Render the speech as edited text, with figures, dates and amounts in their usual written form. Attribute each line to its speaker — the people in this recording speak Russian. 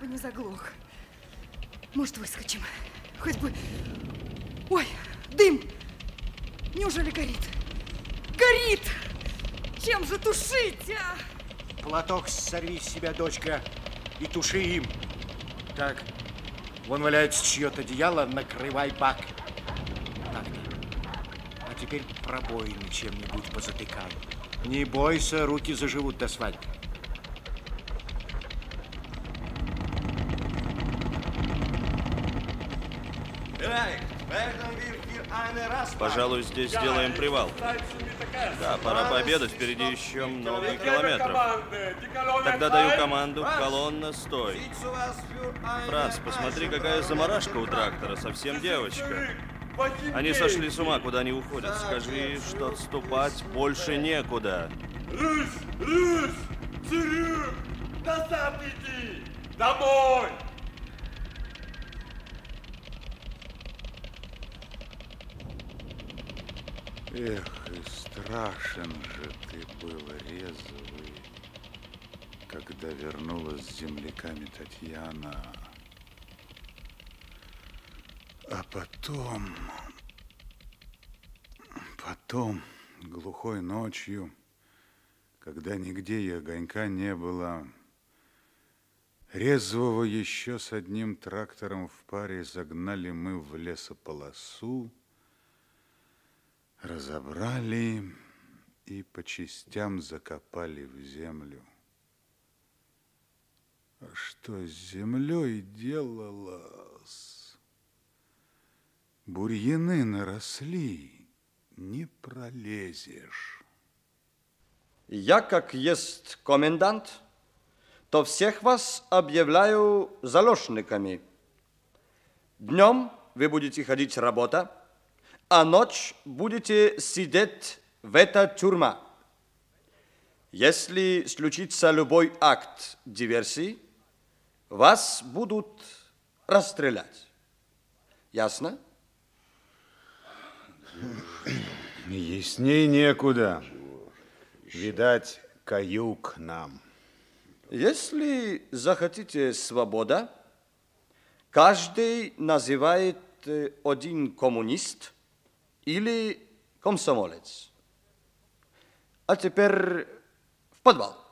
Speaker 1: не заглох. Может, выскочим. Хоть бы... Ой, дым! Неужели горит? Горит! Чем же тушить, а?
Speaker 2: Платок сорви с себя, дочка, и туши им. Так, вон валяется чье-то одеяло, накрывай бак. Так-то. А теперь пробоины чем-нибудь позатыкай. Не бойся, руки заживут до свадьбы.
Speaker 3: Пожалуй, здесь сделаем привал. Да, пора пообедать, впереди еще много километров. Тогда даю команду, колонна, стой. Франц, посмотри, какая заморашка у трактора, совсем девочка. Они сошли с ума, куда они уходят. Скажи, что отступать больше некуда.
Speaker 4: Рысь! Цирюк! Назад иди! Домой!
Speaker 5: Эх, и страшен же ты был, резвый, когда вернулась с земляками Татьяна. А потом, глухой ночью, когда нигде и огонька не было, резвого еще с одним трактором в паре загнали мы в лесополосу, разобрали и по частям закопали в землю. А что с землей делалось? Бурьяны наросли, не пролезешь.
Speaker 6: Я, как есть комендант, то всех вас объявляю заложниками. Днем вы будете ходить работать, а ночь будете сидеть в этой тюрьме. Если случится любой акт диверсии, вас будут расстрелять. Ясно?
Speaker 5: Ясней некуда. Видать, каюк нам.
Speaker 6: Если захотите свобода, каждый называет один коммунист или комсомолец. А теперь в подвал.